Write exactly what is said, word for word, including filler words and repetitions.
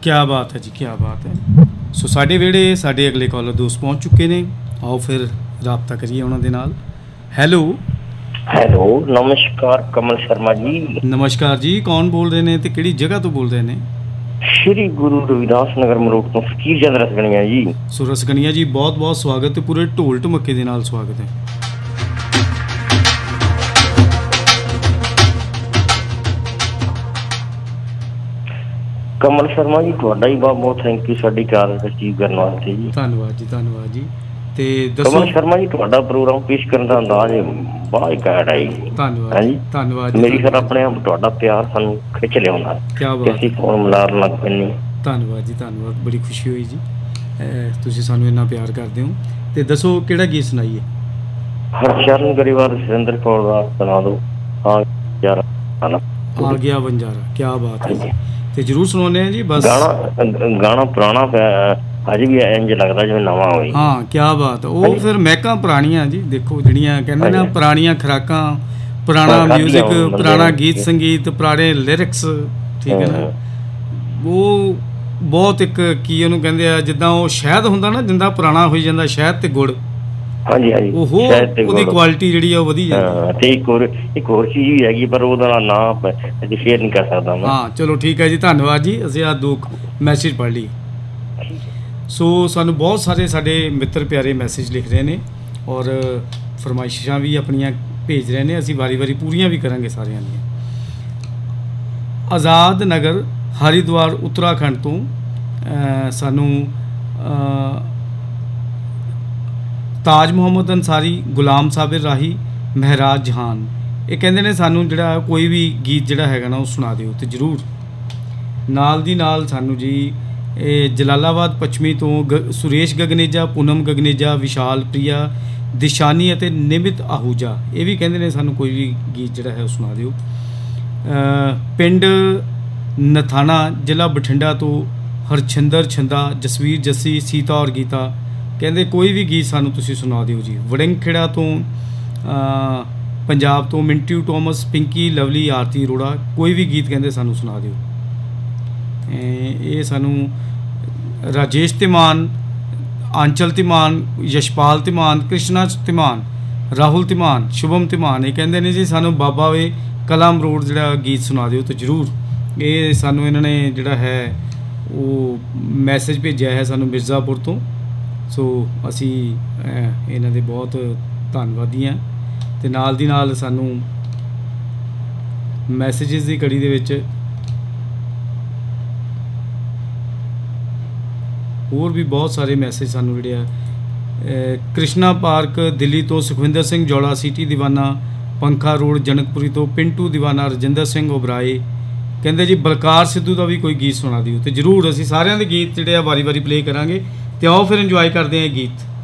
क्या बात है जी, क्या बात है। सो साडे वेड़े साडे अगले कॉलर दोस्त पहुंच चुके ने, आओ फिर राबता करिए उन्हां दे नाल। हैलो हेलो, नमस्कार कमल शर्मा जी। नमस्कार जी, कौन बोल रहे ने ते किहड़ी जगह तो बोल रहे ने? श्री गुरु रविदास नगर मरोड़ तो फकीर चंद रसगणिया जी। सो रसगणिया जी, बहुत बहुत स्वागत है, पूरे ढोल ढमके दे नाल स्वागत है। कमल शर्मा जी, ਤੁਹਾਡਾ ਹੀ ਬਹੁਤ ਬਹੁਤ ਥੈਂਕ ਯੂ ਸਾਡੀ ਕਾਲ ਰਿਸੀਵ ਕਰਨ ਵਾਸਤੇ ਜੀ। ਧੰਨਵਾਦ ਜੀ, ਧੰਨਵਾਦ ਜੀ। ਤੇ ਦੱਸੋ ਕਮਲ ਸ਼ਰਮਾ ਜੀ, ਤੁਹਾਡਾ ਪ੍ਰੋਗਰਾਮ ਪੇਸ਼ ਕਰਨ ਦਾ ਅੰਦਾਜ਼ ਬੜਾ ਹੀ ਘੈਂਟ ਹੈ ਜੀ। ਧੰਨਵਾਦ ਜੀ, ਧੰਨਵਾਦ ਜੀ। ਮੇਰੀ ਸਰ ਆਪਣੇ ਆਪ ਤੁਹਾਡਾ ਪਿਆਰ ਸਾਨੂੰ ਖਿੱਚ ਲਿਆਉਂਦਾ। ਕੀ ਬਾਤ ਹੈ। ਅਸੀਂ ਫੋਨ ਮਿਲਾਉਣ ਲੱਗ ਪੈਂਦੇ। ਧੰਨਵਾਦ ਜੀ, ਧੰਨਵਾਦ, ਬੜੀ ਖੁਸ਼ੀ ਹੋਈ ਜੀ ਤੁਸੀਂ ਸਾਨੂੰ ਇੰਨਾ ਪਿਆਰ ਕਰਦੇ ਹੋ। ਤੇ ਦੱਸੋ ਕਿਹੜਾ ਗੀਤ ਸੁਣਾਈਏ? ਹਰਸ਼ਰਨ ਗਰੇਵਾਲ ਸੁਰਿੰਦਰ ਕੌਰ ਦਾ ਸੁਣਾ ਦਿਓ। ਹਾਂ ਯਾਰ, ਆ ਗਿਆ ਬੰਜਾਰਾ, ਕੀ ਬਾਤ ਹੈ ਜੀ। ਤੇ ਜਰੂਰ ਸੁਣਾਉਂਦੇ ਆ ਜੀ। ਬਸ ਗਾਣਾ ਗਾਣਾ ਪੁਰਾਣਾ ਅਜੇ ਵੀ ਇੰਜ ਲੱਗਦਾ ਜਿਵੇਂ ਨਵਾਂ ਹੋਵੇ। ਹਾਂ, ਕੀ ਬਾਤ। ਉਹ ਫਿਰ ਮਹਿਕਾਂ ਪੁਰਾਣੀਆਂ ਜੀ, ਦੇਖੋ ਜਿਹੜੀਆਂ ਕਹਿੰਦੇ ਨਾ ਪੁਰਾਣੀਆਂ ਖੁਰਾਕਾਂ, ਪੁਰਾਣਾ ਮਿਊਜ਼ਿਕ, ਪੁਰਾਣਾ ਗੀਤ ਸੰਗੀਤ, ਪੁਰਾਣੇ ਲਿਰਿਕਸ, ਠੀਕ ਹੈ ਨਾ। ਉਹ ਬਹੁਤ ਇੱਕ ਕੀ ਉਹਨੂੰ ਕਹਿੰਦੇ ਆ, ਜਿੱਦਾਂ ਉਹ ਸ਼ਹਿਦ ਹੁੰਦਾ ਨਾ, ਜਿੰਦਾ ਪੁਰਾਣਾ ਹੋਈ ਜਾਂਦਾ ਸ਼ਹਿਦ ਤੇ ਗੁੜ। ਹਾਂਜੀ ਹਾਂਜੀ, ਉਹ ਉਹਦੀ ਕੁਆਲਿਟੀ ਜਿਹੜੀ ਆ ਉਹ ਵਧੀ ਜਾਂਦੀ। ਤੇ ਇੱਕ ਹੋਰ ਇੱਕ ਹੋਰ ਚੀਜ਼ ਵੀ ਹੈਗੀ, ਪਰ ਉਹਦਾ ਨਾਂ ਅਸੀਂ ਸ਼ੇਅਰ ਨਹੀਂ ਕਰ ਸਕਦਾ। ਹਾਂ ਚਲੋ ਠੀਕ ਹੈ ਜੀ, ਧੰਨਵਾਦ ਜੀ। ਅਸੀਂ ਆਹ ਦੋ ਮੈਸੇਜ ਪੜ੍ਹ ਲਈ। ਸੋ ਸਾਨੂੰ ਬਹੁਤ ਸਾਰੇ ਸਾਡੇ ਮਿੱਤਰ ਪਿਆਰੇ ਮੈਸੇਜ ਲਿਖ ਰਹੇ ਨੇ ਔਰ ਫਰਮਾਇਸ਼ਾਂ ਵੀ ਆਪਣੀਆਂ ਭੇਜ ਰਹੇ ਨੇ। ਅਸੀਂ ਵਾਰੀ ਵਾਰੀ ਪੂਰੀਆਂ ਵੀ ਕਰਾਂਗੇ ਸਾਰਿਆਂ ਦੀਆਂ। ਆਜ਼ਾਦ ਨਗਰ ਹਰਿਦੁਆਰ ਉੱਤਰਾਖੰਡ ਤੋਂ ਸਾਨੂੰ ਤਾਜ ਮੁਹੰਮਦ ਅੰਸਾਰੀ, ਗੁਲਾਮ ਸਾਬਿਰ ਰਾਹੀ, ਮਹਿਰਾਜ ਜਹਾਨ, ਇਹ ਕਹਿੰਦੇ ਨੇ ਸਾਨੂੰ ਜਿਹੜਾ ਕੋਈ ਵੀ ਗੀਤ ਜਿਹੜਾ ਹੈਗਾ ਨਾ ਉਹ ਸੁਣਾ ਦਿਓ। ਅਤੇ ਜ਼ਰੂਰ ਨਾਲ ਦੀ ਨਾਲ ਸਾਨੂੰ ਜੀ ਇਹ ਜਲਾਲਾਬਾਦ ਪੱਛਮੀ ਤੋਂ ਗ ਸੁਰੇਸ਼ ਗਗਨੇਜਾ, ਪੂਨਮ ਗਗਨੇਜਾ, ਵਿਸ਼ਾਲ ਪ੍ਰਿਆ, ਦਿਸ਼ਾਨੀ ਅਤੇ ਨਿਮਿਤ ਆਹੂਜਾ, ਇਹ ਵੀ ਕਹਿੰਦੇ ਨੇ ਸਾਨੂੰ ਕੋਈ ਵੀ ਗੀਤ ਜਿਹੜਾ ਹੈ ਉਹ ਸੁਣਾ ਦਿਓ। ਪਿੰਡ ਨਥਾਣਾ, ਜ਼ਿਲ੍ਹਾ ਬਠਿੰਡਾ ਤੋਂ ਹਰਛਿੰਦਰ ਛਿੰਦਾ, ਜਸਵੀਰ ਜੱਸੀ, ਸੀਤਾ ਔਰ ਗੀਤਾ ਕਹਿੰਦੇ ਕੋਈ ਵੀ ਗੀਤ ਸਾਨੂੰ ਤੁਸੀਂ ਸੁਣਾ ਦਿਓ ਜੀ। ਵੜਿੰਗ ਖੇੜਾ ਤੋਂ ਪੰਜਾਬ ਤੋਂ ਮਿੰਟੂ ਟੋਮਸ, ਪਿੰਕੀ, ਲਵਲੀ, ਆਰਤੀ ਅਰੋੜਾ, ਕੋਈ ਵੀ ਗੀਤ ਕਹਿੰਦੇ ਸਾਨੂੰ ਸੁਣਾ ਦਿਓ। ਇਹ ਸਾਨੂੰ ਰਾਜੇਸ਼ ਧੀਮਾਨ, ਆਂਚਲ ਧੀਮਾਨ, ਯਸ਼ਪਾਲ ਧੀਮਾਨ, ਕ੍ਰਿਸ਼ਨਾ ਧੀਮਾਨ, ਰਾਹੁਲ ਧੀਮਾਨ, ਸ਼ੁਭਮ ਧੀਮਾਨ, ਇਹ ਕਹਿੰਦੇ ਨੇ ਜੀ ਸਾਨੂੰ ਬਾਬਾ ਵੇ ਕਲਾਮ ਰੋਡ ਜਿਹੜਾ ਗੀਤ ਸੁਣਾ ਦਿਓ। ਤਾਂ ਜ਼ਰੂਰ ਇਹ ਸਾਨੂੰ ਇਹਨਾਂ ਨੇ ਜਿਹੜਾ ਹੈ ਉਹ ਮੈਸੇਜ ਭੇਜਿਆ ਹੈ ਸਾਨੂੰ ਮਿਰਜ਼ਾਪੁਰ ਤੋਂ। ਸੋ ਅਸੀਂ ਇਹਨਾਂ ਦੇ ਬਹੁਤ ਧੰਨਵਾਦੀ ਹਾਂ। ਅਤੇ ਨਾਲ ਦੀ ਨਾਲ ਸਾਨੂੰ ਮੈਸੇਜਿਸ ਦੀ ਕੜੀ ਦੇ ਵਿੱਚ ਹੋਰ ਵੀ ਬਹੁਤ ਸਾਰੇ ਮੈਸੇਜ ਸਾਨੂੰ ਜਿਹੜੇ ਆ। ਕ੍ਰਿਸ਼ਨਾ ਪਾਰਕ ਦਿੱਲੀ ਤੋਂ ਸੁਖਵਿੰਦਰ ਸਿੰਘ ਜੌਲਾ, ਸਿਟੀ ਦੀਵਾਨਾ, ਪੰਖਾ ਰੋਡ ਜਨਕਪੁਰੀ ਤੋਂ ਪਿੰਟੂ ਦੀਵਾਨਾ, ਰਜਿੰਦਰ ਸਿੰਘ ਓਬਰਾਏ ਕਹਿੰਦੇ ਜੀ ਬਲਕਾਰ ਸਿੱਧੂ ਦਾ ਵੀ ਕੋਈ ਗੀਤ ਸੁਣਾ ਦਿਓ। ਅਤੇ ਜ਼ਰੂਰ ਅਸੀਂ ਸਾਰਿਆਂ ਦੇ ਗੀਤ ਜਿਹੜੇ ਆ ਵਾਰੀ ਵਾਰੀ ਪਲੇਅ ਕਰਾਂਗੇ। ਅਤੇ ਆਓ ਫਿਰ ਇੰਜੋਏ ਕਰਦੇ ਹਾਂ ਇਹ ਗੀਤ।